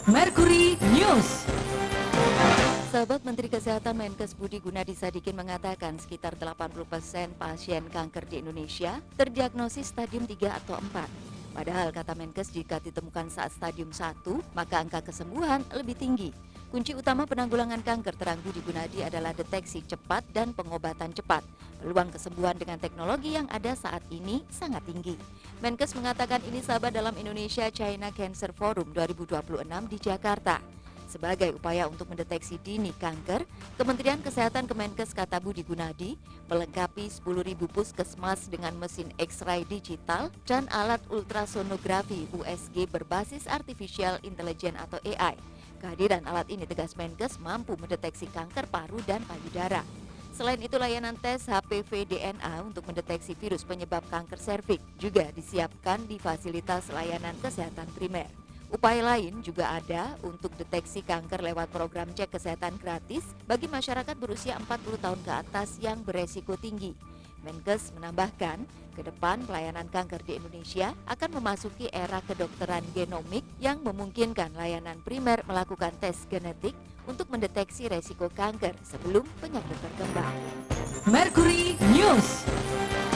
Mercury News. Sahabat Menteri Kesehatan Menkes Budi Gunadi Sadikin mengatakan sekitar 80% pasien kanker di Indonesia terdiagnosis stadium 3 atau 4. Padahal kata Menkes jika ditemukan saat stadium 1, maka angka kesembuhan lebih tinggi. Kunci utama penanggulangan kanker terang Budi Gunadi adalah deteksi cepat dan pengobatan cepat. Peluang kesembuhan dengan teknologi yang ada saat ini sangat tinggi. Menkes mengatakan ini sahabat dalam Indonesia China Cancer Forum 2026 di Jakarta. Sebagai upaya untuk mendeteksi dini kanker, Kementerian Kesehatan Kemenkes kata Budi Gunadi melengkapi 10.000 puskesmas dengan mesin X-ray digital dan alat ultrasonografi USG berbasis Artificial Intelligence atau AI. Kehadiran alat ini tegas Menkes mampu mendeteksi kanker paru dan payudara. Selain itu layanan tes HPV DNA untuk mendeteksi virus penyebab kanker serviks juga disiapkan di fasilitas layanan kesehatan primer. Upaya lain juga ada untuk deteksi kanker lewat program cek kesehatan gratis bagi masyarakat berusia 40 tahun ke atas yang beresiko tinggi. Menkes menambahkan, ke depan pelayanan kanker di Indonesia akan memasuki era kedokteran genomik yang memungkinkan layanan primer melakukan tes genetik untuk mendeteksi resiko kanker sebelum penyakit berkembang. Mercury News.